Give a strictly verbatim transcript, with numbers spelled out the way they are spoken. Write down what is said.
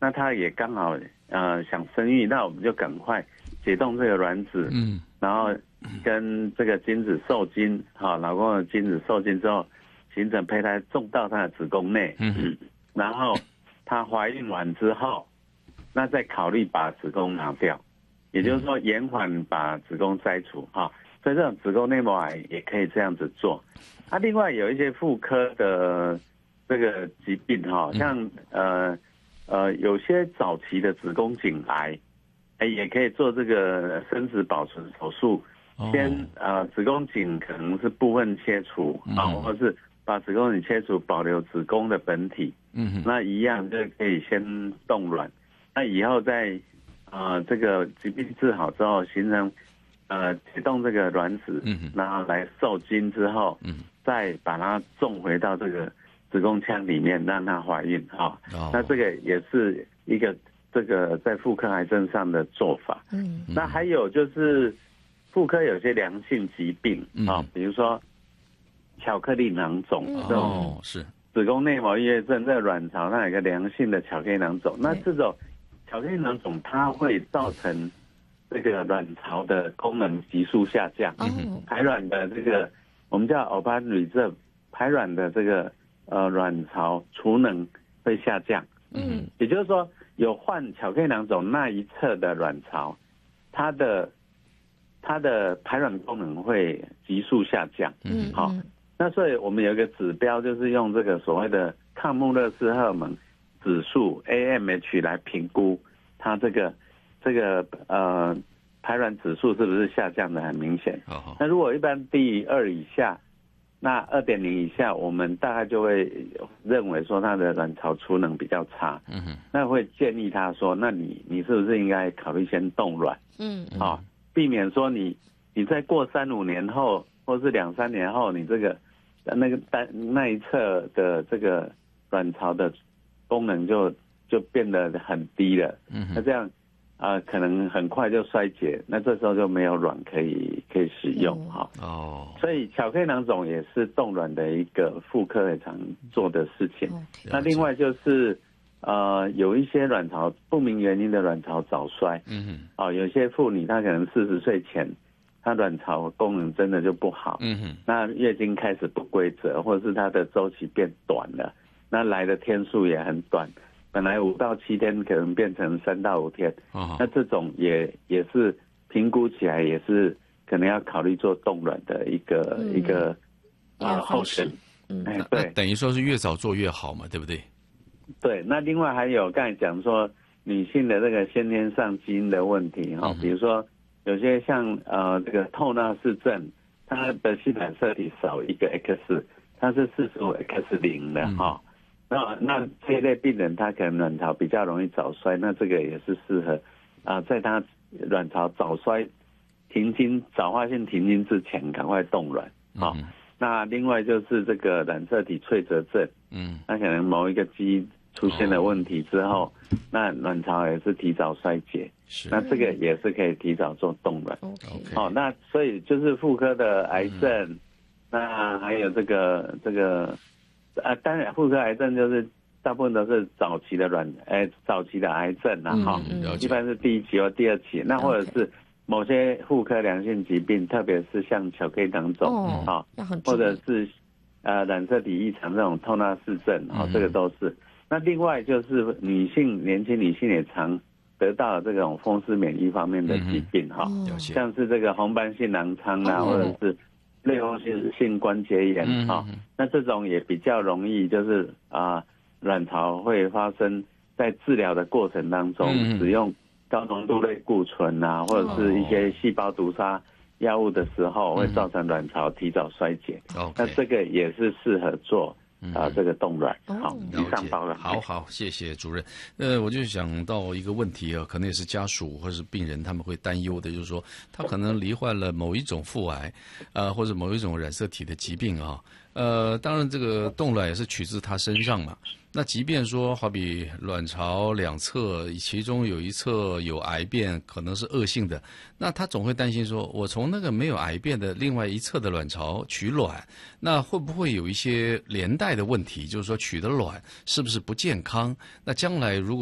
那他也刚好呃想生育，那我们就赶快解冻这个卵子，嗯，然后跟这个精子受精，好，老公的精子受精之后，形成胚胎种到她的子宫内，嗯，然后她怀孕完之后，那再考虑把子宫拿掉，也就是说延缓把子宫摘除，哈，所以这种子宫内膜癌也可以这样子做。啊，另外有一些妇科的这个疾病，哈，像呃。呃，有些早期的子宫颈癌，哎，也可以做这个生殖保存手术，先呃子宫颈可能是部分切除啊，或者是把子宫颈切除，保留子宫的本体，嗯，那一样就可以先冻卵，那以后在呃这个疾病治好之后，形成呃解冻这个卵子，嗯，然后来受精之后，嗯，再把它种回到这个子宫腔里面让她怀孕哈，哦，那这个也是一个这个在妇科癌症上的做法。嗯，那还有就是妇科有些良性疾病啊，嗯，比如说巧克力囊肿，嗯，这种是子宫内膜异位症，这个卵巢它有一个良性的巧克力囊肿，那这种巧克力囊肿它会造成这个卵巢的功能急速下降，嗯，排卵的这个我们叫 ovarian reserve 排卵的这个。呃，卵巢储能会下降，嗯，也就是说，有患巧克力囊肿那一侧的卵巢，它的它的排卵功能会急速下降，嗯，好，哦，那所以我们有一个指标，就是用这个所谓的抗穆勒氏荷尔蒙指数 A M H 来评估它这个这个呃排卵指数是不是下降的很明显。哦，那如果一般低于二以下。那 二点零 以下，我们大概就会认为说他的卵巢储能比较差，嗯哼，那会建议他说，那你你是不是应该考虑先冻卵，嗯，好，哦，避免说你你再过三五年后，或是两三年后，你这个那个单那一侧的这个卵巢的功能就就变得很低了，嗯哼，那这样。啊、呃，可能很快就衰竭，那这时候就没有卵可以可以使用哈。哦，所以巧克力囊肿也是冻卵的一个妇科很常做的事情。Okay. 那另外就是呃，有一些卵巢不明原因的卵巢早衰，嗯哼，哦，有些妇女她可能四十岁前，她卵巢功能真的就不好，嗯哼，那月经开始不规则，或者是她的周期变短了，那来的天数也很短。本来五到七天可能变成三到五天，哦，那这种也也是评估起来也是可能要考虑做冻卵的一个，嗯，一个啊后选， 嗯，哎，对，等于说是越早做越好嘛，对不对？ 对，那另外还有刚才讲说女性的这个先天上基因的问题哈，嗯，比如说有些像呃这个透纳氏症，它的细染色体少一个 X， 它是四十五 X 零的哈。嗯，那那这一类病人，他可能卵巢比较容易早衰，那这个也是适合啊，在他卵巢早衰停经、早发性停经之前，赶快冻卵啊，嗯。那另外就是这个染色体脆折症，嗯，那可能某一个基因出现了问题之后，哦，那卵巢也是提早衰竭，是，那这个也是可以提早做冻卵。OK， 好，那所以就是妇科的癌症，嗯，那还有这个这个。啊，当然，妇科癌症就是大部分都是早期的卵，哎，早期的癌症啊，哈，嗯嗯，一般是第一期或第二期，那或者是某些妇科良性疾病，特别是像巧克力囊肿啊，哦，或者是呃染色体异常这种透纳氏症啊，哦，这个都是。那另外就是女性，年轻女性也常得到这种风湿免疫方面的疾病哈，嗯嗯，像是这个红斑性狼疮啊，哦，或者是类风湿性关节炎啊，嗯，那这种也比较容易，就是啊，呃，卵巢会发生在治疗的过程当中，嗯，使用高浓度类固醇啊，或者是一些细胞毒杀药物的时候，会造成卵巢提早衰竭。嗯，那这个也是适合做。啊，这个冻卵，好，以上报告。 好好，谢谢主任。呃，我就想到一个问题啊，可能也是家属或是病人他们会担忧的，就是说他可能罹患了某一种妇癌，呃，或者某一种染色体的疾病啊。呃，当然这个冻卵也是取自他身上嘛。那即便说好比卵巢两侧其中有一侧有癌变，可能是恶性的，那他总会担心说，我从那个没有癌变的另外一侧的卵巢取卵，那会不会有一些连带的问题，就是说取的卵是不是不健康？那将来如果